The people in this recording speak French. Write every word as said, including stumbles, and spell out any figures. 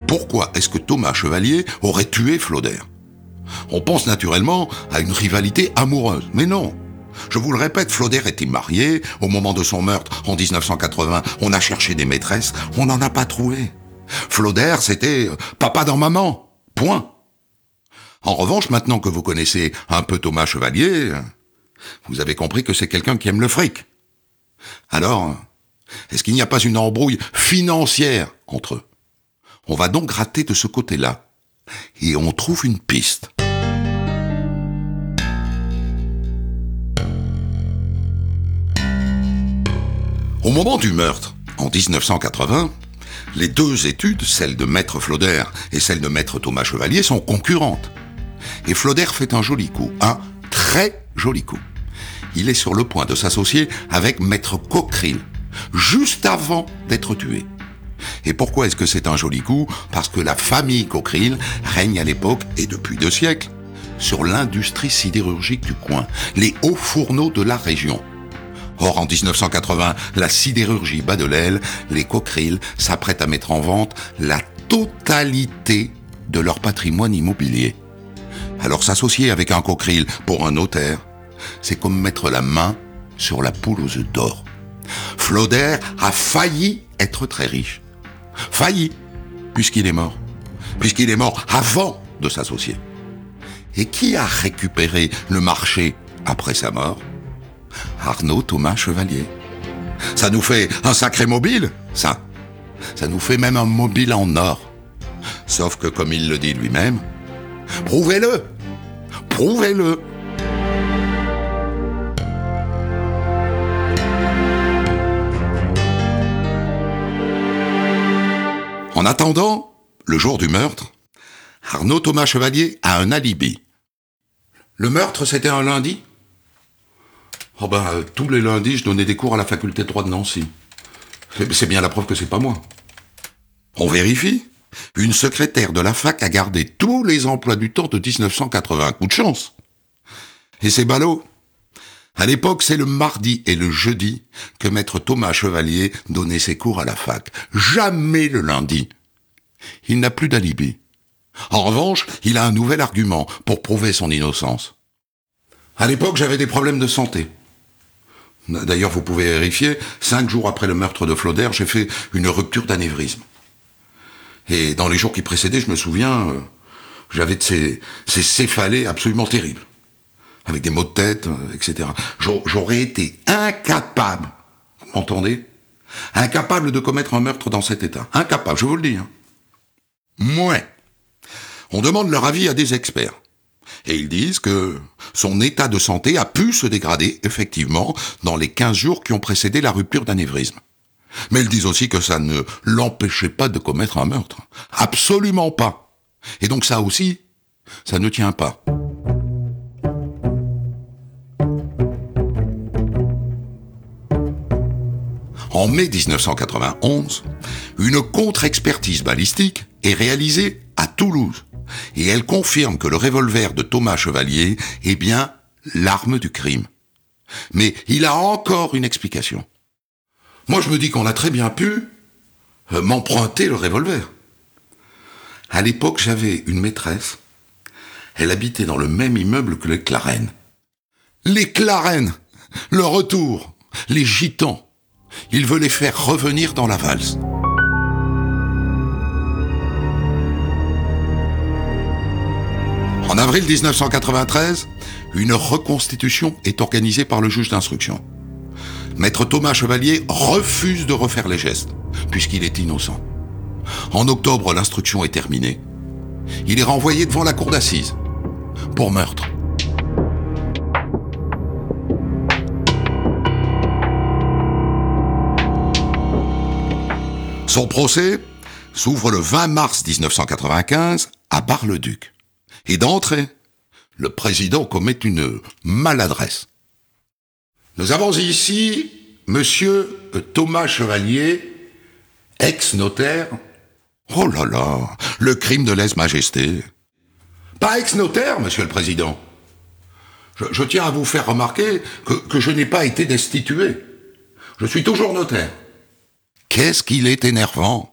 pourquoi est-ce que Thomas Chevalier aurait tué Floder? On pense naturellement à une rivalité amoureuse, mais non. Je vous le répète, Floder était marié. Au moment de son meurtre, en dix-neuf cent quatre-vingts, on a cherché des maîtresses, on n'en a pas trouvé. Floder, c'était papa dans maman. Point. En revanche, maintenant que vous connaissez un peu Thomas Chevalier, vous avez compris que c'est quelqu'un qui aime le fric. Alors, est-ce qu'il n'y a pas une embrouille financière entre eux? On va donc gratter de ce côté-là. Et on trouve une piste. Au moment du meurtre, en dix-neuf cent quatre-vingts, les deux études, celle de Maître Floder et celle de Maître Thomas Chevalier, sont concurrentes. Et Floder fait un joli coup, un très joli coup. Il est sur le point de s'associer avec Maître Cockerill, juste avant d'être tué. Et pourquoi est-ce que c'est un joli coup? Parce que la famille Cockerill règne à l'époque, et depuis deux siècles, sur l'industrie sidérurgique du coin, les hauts fourneaux de la région. Or, en dix-neuf cent quatre-vingts, la sidérurgie bat de l'aile, les Cockerill s'apprêtent à mettre en vente la totalité de leur patrimoine immobilier. Alors s'associer avec un Cockerill pour un notaire, c'est comme mettre la main sur la poule aux œufs d'or. Floder a failli être très riche. Failli, puisqu'il est mort. Puisqu'il est mort avant de s'associer. Et qui a récupéré le marché après sa mort? Arnaud Thomas Chevalier. Ça nous fait un sacré mobile, ça. Ça nous fait même un mobile en or. Sauf que, comme il le dit lui-même, prouvez-le, prouvez-le. En attendant, le jour du meurtre, Arnaud Thomas Chevalier a un alibi. Le meurtre, c'était un lundi? Oh ben, euh, tous les lundis, je donnais des cours à la faculté de droit de Nancy. C'est, c'est bien la preuve que c'est pas moi. On vérifie. Une secrétaire de la fac a gardé tous les emplois du temps de dix-neuf cent quatre-vingts. Coup de chance. Et c'est ballot. À l'époque, c'est le mardi et le jeudi que maître Thomas Chevalier donnait ses cours à la fac. Jamais le lundi. Il n'a plus d'alibi. En revanche, il a un nouvel argument pour prouver son innocence. À l'époque, j'avais des problèmes de santé. D'ailleurs, vous pouvez vérifier, cinq jours après le meurtre de Floder, j'ai fait une rupture d'anévrisme. Et dans les jours qui précédaient, je me souviens, euh, j'avais de ces, ces céphalées absolument terribles. Avec des maux de tête, euh, et cetera. J'aurais été incapable, vous m'entendez? Incapable de commettre un meurtre dans cet état. Incapable, je vous le dis. Hein. Mouais. On demande leur avis à des experts. Et ils disent que son état de santé a pu se dégrader, effectivement, dans les quinze jours qui ont précédé la rupture d'anévrisme. Mais ils disent aussi que ça ne l'empêchait pas de commettre un meurtre. Absolument pas. Et donc ça aussi, ça ne tient pas. En mai dix-neuf cent quatre-vingt-onze, une contre-expertise balistique est réalisée à Toulouse. Et elle confirme que le revolver de Thomas Chevalier est bien l'arme du crime. Mais il a encore une explication. Moi, je me dis qu'on a très bien pu euh, m'emprunter le revolver. À l'époque, j'avais une maîtresse. Elle habitait dans le même immeuble que les Clarènes. Les Clarènes, le retour, les gitans. Ils veulent les faire revenir dans la valse. En avril dix-neuf cent quatre-vingt-treize, une reconstitution est organisée par le juge d'instruction. Maître Thomas Chevalier refuse de refaire les gestes, puisqu'il est innocent. En octobre, l'instruction est terminée. Il est renvoyé devant la cour d'assises, pour meurtre. Son procès s'ouvre le vingt mars dix-neuf cent quatre-vingt-quinze à Bar-le-Duc. Et d'entrée, le président commet une maladresse. Nous avons ici monsieur Thomas Chevalier, ex-notaire. Oh là là, le crime de lèse-majesté. Pas ex-notaire, monsieur le président. Je, je tiens à vous faire remarquer que, que je n'ai pas été destitué. Je suis toujours notaire. Qu'est-ce qu'il est énervant.